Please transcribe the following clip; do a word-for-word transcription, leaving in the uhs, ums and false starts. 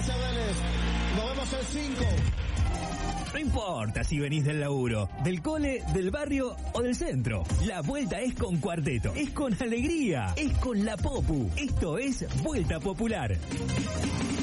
Gracias, Vélez. Nos vemos el cinco. No importa si venís del laburo, del cole, del barrio o del centro. La vuelta es con Cuarteto, es con alegría, es con la Popu. Esto es Vuelta Popular.